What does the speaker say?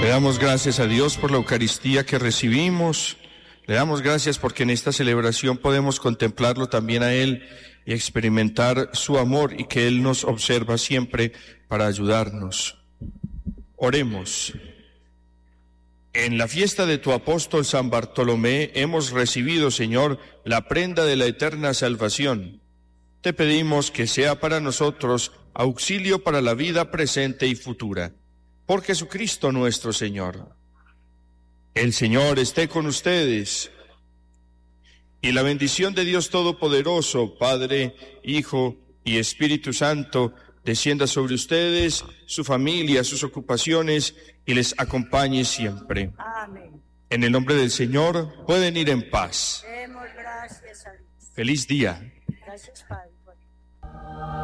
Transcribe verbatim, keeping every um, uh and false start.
Le damos gracias a Dios por la Eucaristía que recibimos. Le damos gracias porque en esta celebración podemos contemplarlo también a Él y experimentar su amor y que Él nos observa siempre para ayudarnos. Oremos. En la fiesta de tu apóstol San Bartolomé hemos recibido, Señor, la prenda de la eterna salvación. Te pedimos que sea para nosotros auxilio para la vida presente y futura. Por Jesucristo nuestro Señor. El Señor esté con ustedes. Y la bendición de Dios Todopoderoso, Padre, Hijo y Espíritu Santo, descienda sobre ustedes, su familia, sus ocupaciones, y les acompañe siempre. Amén. En el nombre del Señor, pueden ir en paz. Demos gracias a Dios. Feliz día. Gracias, Padre.